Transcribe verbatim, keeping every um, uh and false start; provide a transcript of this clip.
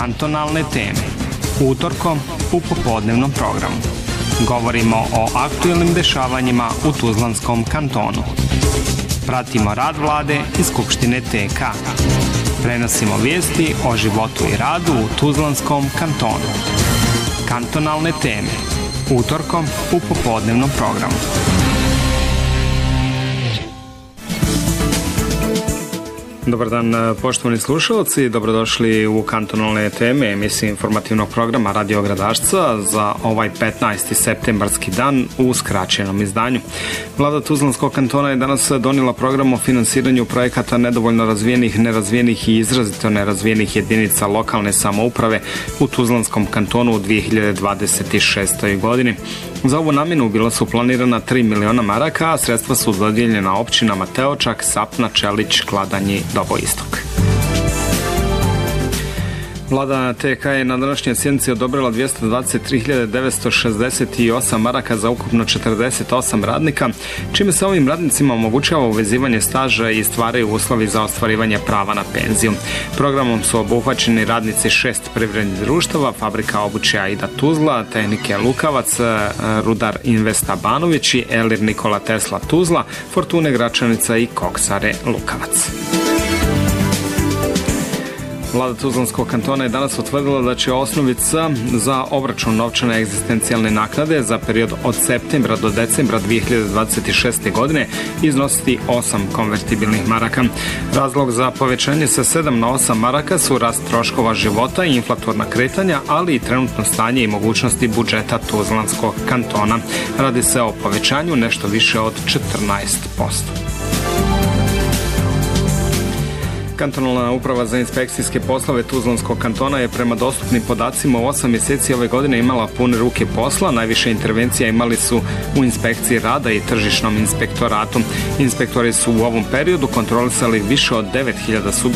Kantonalne teme. Utorkom u popodnevnom programu. Govorimo o aktuelnim dešavanjima u Tuzlanskom kantonu. Pratimo rad vlade i Skupštine T K. Prenosimo vijesti o životu i radu u Tuzlanskom kantonu. Kantonalne teme. Utorkom u popodnevnom programu. Dobar dan, poštovani slušalci, dobrodošli u Kantonalne teme, emisije informativnog programa Radio Gradašca za ovaj petnaesti septembarski dan u skraćenom izdanju. Vlada Tuzlanskog kantona je danas donijela program o finansiranju projekata nedovoljno razvijenih, nerazvijenih i izrazito nerazvijenih jedinica lokalne samouprave u Tuzlanskom kantonu u dvije hiljade dvadeset šestoj. godini. Za ovu namjenu bila su planirana tri miliona maraka, a sredstva su dodijeljena općinama Teočak, Sapna, Čelić, Kladanj, Doboistok. Vlada T K je na današnjoj sjednici odobrila dvjesto dvadeset tri hiljade devetsto šezdeset osam maraka za ukupno četrdeset osam radnika, čime se ovim radnicima omogućava uvezivanje staža i stvaraju uslovi za ostvarivanje prava na penziju. Programom su obuhvaćeni radnici šest privrednih društava, Fabrika obuće Aida Tuzla, Tehnike Lukavac, Rudar Investa Banović i Elir Nikola Tesla Tuzla, Fortune Gračanica i Koksare Lukavac. Vlada Tuzlanskog kantona je danas utvrdila da će osnovica za obračun novčane egzistencijalne naknade za period od septembra do decembra dvije hiljade dvadeset šeste. godine iznositi osam konvertibilnih maraka. Razlog za povećanje sa sedam na osam maraka su rast troškova života i inflatorna kretanja, ali i trenutno stanje i mogućnosti budžeta Tuzlanskog kantona. Radi se o povećanju nešto više od četrnaest posto. Kantonalna uprava za inspekcijske poslove Tuzlanskog kantona je prema dostupnim podacima u osam mjeseci ove godine imala pune ruke posla. Najviše intervencija imali su u inspekciji rada i tržišnom inspektoratu. Inspektori su u ovom periodu kontrolisali više od devet hiljada subjekata